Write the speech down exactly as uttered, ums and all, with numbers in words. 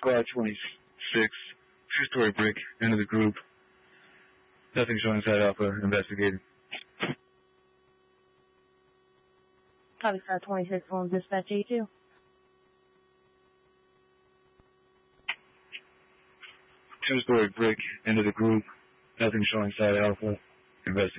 Squad twenty-six, two-story brick, end of the group. Nothing showing Side Alpha, investigating. Copy, Squad twenty-six on dispatch A two. Two-story brick, end of the group. Nothing showing Side Alpha, investigating.